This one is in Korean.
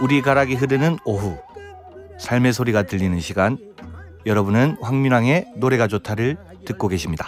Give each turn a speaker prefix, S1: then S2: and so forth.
S1: 우리 가락이 흐르는 오후, 삶의 소리가 들리는 시간, 여러분은 황민왕의 노래가 좋다를 듣고 계십니다.